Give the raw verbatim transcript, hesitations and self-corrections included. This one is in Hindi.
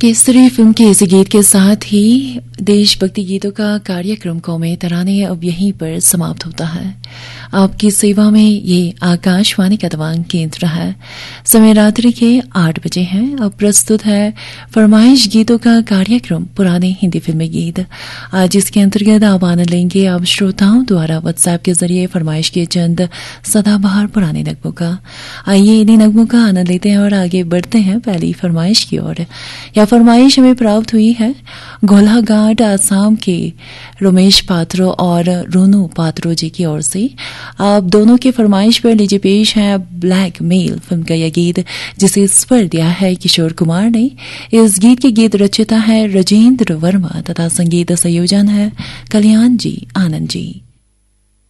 केसरी फिल्म के इसी गीत के साथ ही देशभक्ति गीतों का कार्यक्रम कौमे तराने अब यहीं पर समाप्त होता है। आपकी सेवा में ये आकाशवाणी का तवांग केंद्र है। समय रात्रि के आठ बजे है। अब प्रस्तुत है फरमाइश गीतों का कार्यक्रम पुराने हिंदी फिल्मी गीत। आज इसके अंतर्गत आप आनंद लेंगे आप श्रोताओं द्वारा व्हाट्सएप के जरिए फरमाइश के चंद सदाबहार पुराने नगमों का। आइए इन्हीं नगमों का आनंद लेते हैं और आगे बढ़ते हैं पहली फरमाइश की ओर। यह फरमाइश हमें प्राप्त हुई है गोलाघाट आसाम के रोमेश पात्रो और रोनू पात्रो जी की ओर से। आप दोनों की फरमाइश पर लीजिए पेश है ब्लैक मेल फिल्म का यह गीत, जिसे स्वर दिया है किशोर कुमार ने। इस गीत के गीत रचयिता है राजेंद्र वर्मा तथा संगीत संयोजन है कल्याण जी आनंद जी।